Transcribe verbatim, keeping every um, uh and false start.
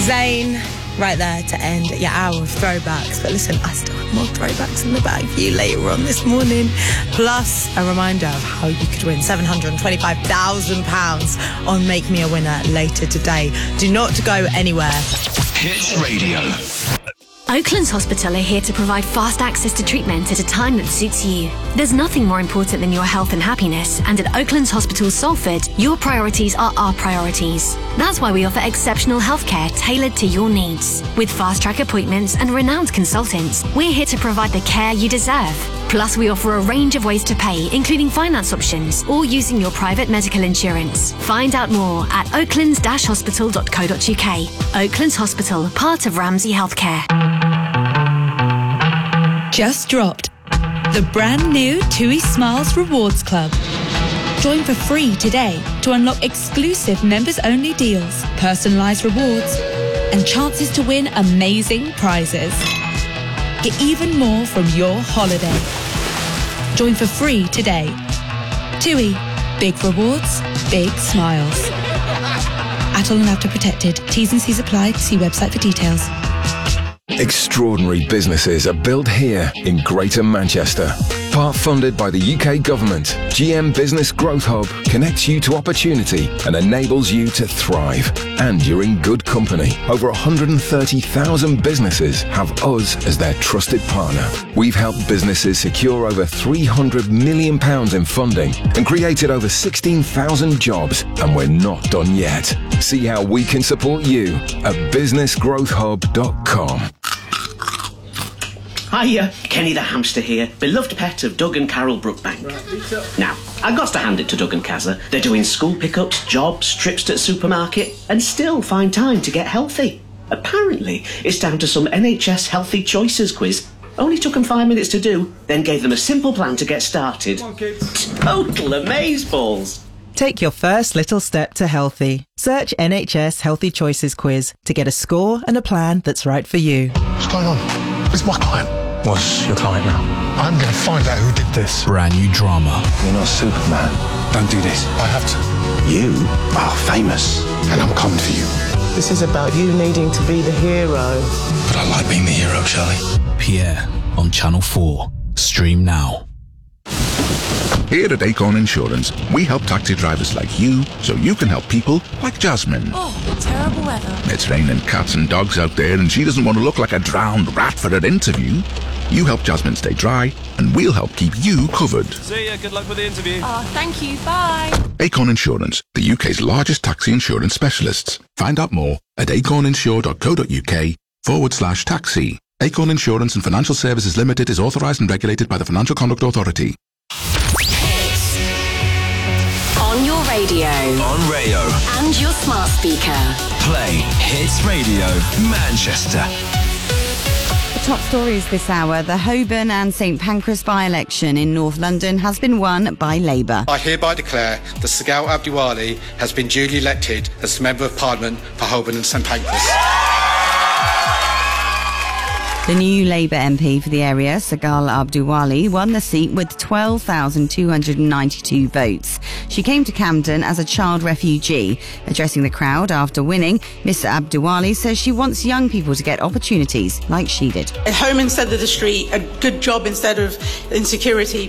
Zayn, right there to end your hour of throwbacks. But listen, I still have more throwbacks in the bag for you later on this morning. Plus, a reminder of how you could win seven hundred twenty-five thousand pounds on Make Me a Winner later today. Do not go anywhere. Hits Radio. Oaklands Hospital are here to provide fast access to treatment at a time that suits you. There's nothing more important than your health and happiness, and at Oaklands Hospital Salford, your priorities are our priorities. That's why we offer exceptional healthcare tailored to your needs. With fast-track appointments and renowned consultants, we're here to provide the care you deserve. Plus, we offer a range of ways to pay, including finance options or using your private medical insurance. Find out more at oaklands dash hospital dot co dot uk. Oaklands Hospital, part of Ramsay Healthcare. Just dropped the brand new TUI Smiles Rewards Club. Join for free today to unlock exclusive members-only deals, personalised rewards, and chances to win amazing prizes. Get even more from your holiday. Join for free today. TUI. Big rewards, big smiles. Atoll and After Protected. T's and C's apply. See website for details. Extraordinary businesses are built here in Greater Manchester. Part funded by the U K Government, G M Business Growth Hub connects you to opportunity and enables you to thrive. And you're in good company. Over one hundred thirty thousand businesses have us as their trusted partner. We've helped businesses secure over three hundred million pounds in funding and created over sixteen thousand jobs, and we're not done yet. See how we can support you at business growth hub dot com. Hiya, Kenny the hamster here, beloved pet of Doug and Carol Brookbank. Right, now, I got to hand it to Doug and Kazza. They're doing school pickups, jobs, trips to the supermarket, and still find time to get healthy. Apparently, it's down to some N H S Healthy Choices quiz. Only took them five minutes to do, then gave them a simple plan to get started. Come on, kids. Total amazeballs. Take your first little step to healthy. Search N H S Healthy Choices quiz to get a score and a plan that's right for you. What's going on? It's my client. What's your client now? I'm going to find out who did this. Brand new drama. You're not Superman. Don't do this. I have to. You are famous. And I'm coming for you. This is about you needing to be the hero. But I like being the hero, Shelley. Pierre on Channel four. Stream now. Here at Acorn Insurance, we help taxi drivers like you so you can help people like Jasmine. Oh, terrible weather. It's raining cats and dogs out there and she doesn't want to look like a drowned rat for her interview. You help Jasmine stay dry and we'll help keep you covered. See ya, good luck with the interview. Oh, thank you, bye. Acorn Insurance, the U K's largest taxi insurance specialists. Find out more at acorninsure dot co dot uk forward slash taxi. Acorn Insurance and Financial Services Limited is authorised and regulated by the Financial Conduct Authority. On your radio. On Rayo. And your smart speaker. Play Hits Radio Manchester. The top stories this hour. The Holborn and St Pancras by-election in North London has been won by Labour. I hereby declare that Sagal Abdiwali has been duly elected as Member of Parliament for Holborn and St Pancras. The new Labour M P for the area, Sagal Abdiwali, won the seat with twelve thousand two hundred ninety-two votes. She came to Camden as a child refugee. Addressing the crowd after winning, Mister Abdiwali says she wants young people to get opportunities like she did. A home instead of the street, a good job instead of insecurity.